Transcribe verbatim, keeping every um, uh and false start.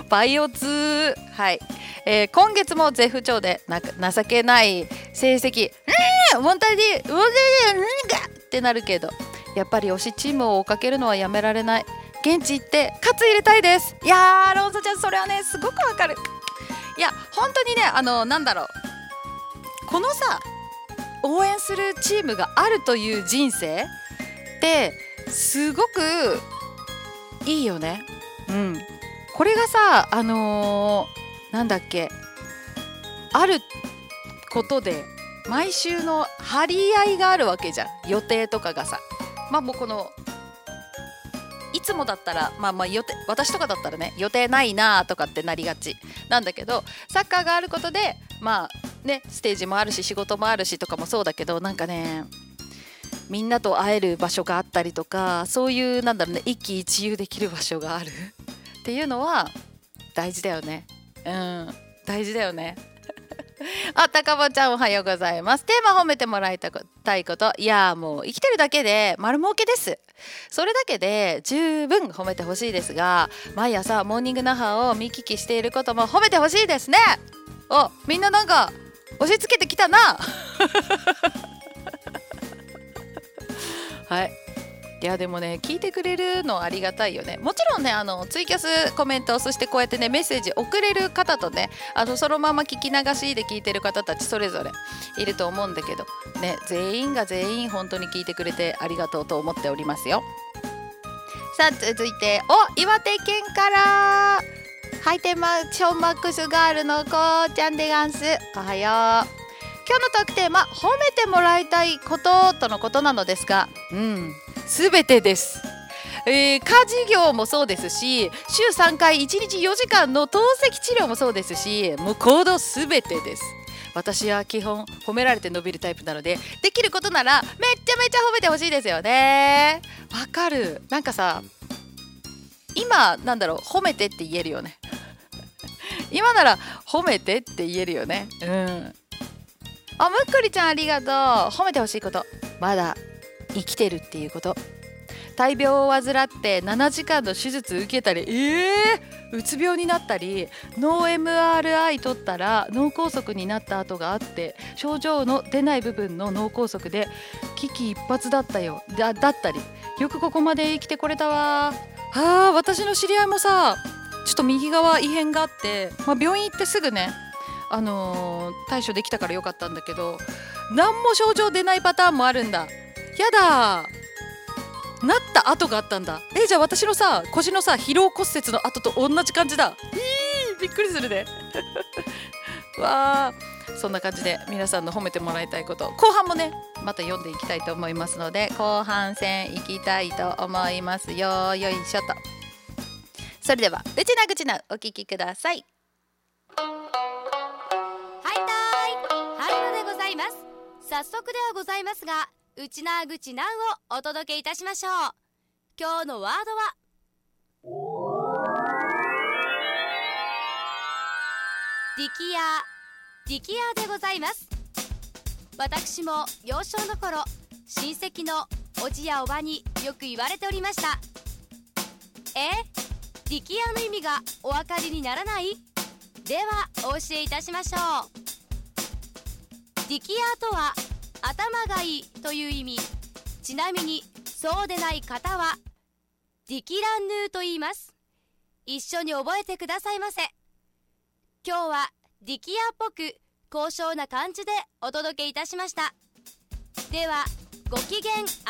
バイオツー、はい、えー、今月も絶不調でな情けない成績、うん問題で問題で何かってなるけど、やっぱり推しチームを追っかけるのはやめられない。現地行って勝つ入れたいです。いやーローソちゃん、それはねすごくわかる。いや本当にね、あのなんだろう、このさ応援するチームがあるという人生ってすごくいいよね。うん、これがさ、あのー、なんだっけ、あることで毎週の張り合いがあるわけじゃん、予定とかがさ。まあもうこのいつもだったら、まあまあ予定、私とかだったらね予定ないなとかってなりがちなんだけど、サッカーがあることでまあねステージもあるし仕事もあるしとかもそうだけど、なんかねみんなと会える場所があったりとか、そういうなんだろうね、一喜一憂できる場所があるっていうのは大事だよね。うん大事だよね。あ、高坊ちゃんおはようございます。テーマ褒めてもらいたいこと、いやもう生きてるだけで丸儲けです。それだけで十分褒めてほしいですが、毎朝モーニングナハを見聞きしていることも褒めてほしいですね。お、みんななんか押し付けてきたなはい、いやでもね聞いてくれるのありがたいよね。もちろんね、あのツイキャスコメント、そしてこうやってねメッセージ送れる方とね、あのそのまま聞き流しで聞いてる方たちそれぞれいると思うんだけどね、全員が全員本当に聞いてくれてありがとうと思っておりますよ。さあ続いて、お、岩手県からハイテンマションマックスガールのこーちゃんでガンス、おはよう。今日のトークテーマ、褒めてもらいたいこととのことなのですが、うんすべてです。えー、家事業もそうですし、週さんかいいちにちよじかんの透析治療もそうですし、もう行動すべてです。私は基本褒められて伸びるタイプなので、できることならめっちゃめちゃ褒めてほしいですよね。わかる。なんかさ、今なんだろう、褒めてって言えるよね今なら褒めてって言えるよね。うん。あ、むっくりちゃんありがとう。褒めてほしいこと、まだ生きてるっていうこと。大病を患ってななじかんの手術受けたり、えー、うつ病になったり、脳 エムアールアイ 取ったら脳梗塞になった跡があって、症状の出ない部分の脳梗塞で危機一髪だったよ だ, だったり、よくここまで生きてこれたわ。あ、私の知り合いもさ、ちょっと右側異変があって、まあ、病院行ってすぐね、あのー、対処できたからよかったんだけど、何も症状出ないパターンもあるんだ。やだ、なった跡があったんだ。え、じゃあ私のさ腰のさ疲労骨折の跡と同じ感じだ。いー、びっくりするねわー、そんな感じで皆さんの褒めてもらいたいこと、後半もねまた読んでいきたいと思いますので、後半戦いきたいと思いますよ。よいしょと。それではうちなぐちなお聞きください。 はいたーい、はいのでございます。早速ではございますが、うちなぐちなんをお届けいたしましょう。今日のワードはディキヤー、ディキヤーでございます。私も幼少の頃、親戚のおじやおばによく言われておりました。え、ディキヤーの意味がお分かりにならない？ではお教えいたしましょう。ディキヤーとは頭がいいという意味。ちなみにそうでない方はディキランヌーと言います。一緒に覚えてくださいませ。今日はディキヤーっぽく高尚な感じでお届けいたしました。ではごきげん